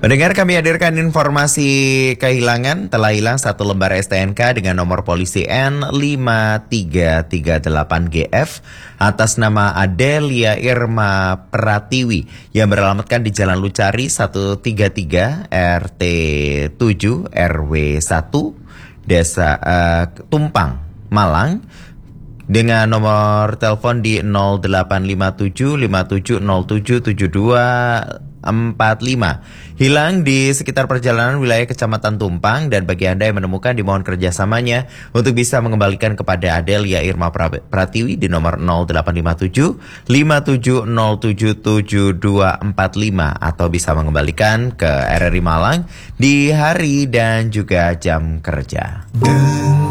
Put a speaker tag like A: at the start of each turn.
A: Mendengar kami hadirkan informasi kehilangan. Telah hilang satu lembar STNK dengan nomor polisi N5338GF atas nama Adelia Irma Pratiwi yang beralamatkan di Jalan Lucari 133 RT 7 RW 1 Desa Tumpang, Malang, dengan nomor telepon di 0857 57077245. Hilang di sekitar perjalanan wilayah Kecamatan Tumpang, dan bagi Anda yang menemukan dimohon kerjasamanya untuk bisa mengembalikan kepada Adelia Irma Pratiwi di nomor 0857 57077245 atau bisa mengembalikan ke RRI Malang di hari dan juga jam kerja.